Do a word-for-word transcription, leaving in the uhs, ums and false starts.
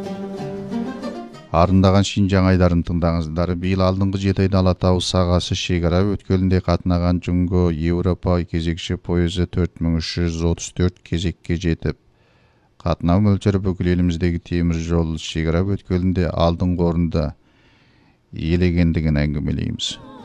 Арындаган Шинжаң айдарын тыңдаңыздар. Быйыл алдыңкы жети айда Ала Тау сагасы шекара өткөлүндө катнаган Жунго Европа кезекчи поезду төрт миң үч жүз отуз төрт кезекке жетип, катноо мөлчөрү бүкүл элимиздеги темир жол шекара өткөлүндө алдыңкы орунда ээлегендигин аңгемелейбиз.